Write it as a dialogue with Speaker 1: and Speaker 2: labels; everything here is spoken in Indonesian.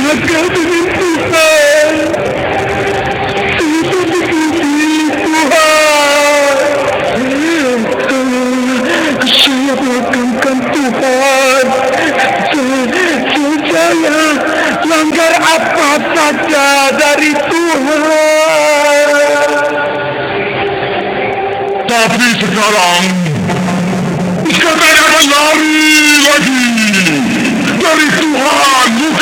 Speaker 1: durhaka dengan Tuhan. Saya dikasihi Tuhan. Saya melakukan Tuhan. Saya langgar apa saja dari Tuhan. Tapi sekarang katakan lari lagi dari Tuhan,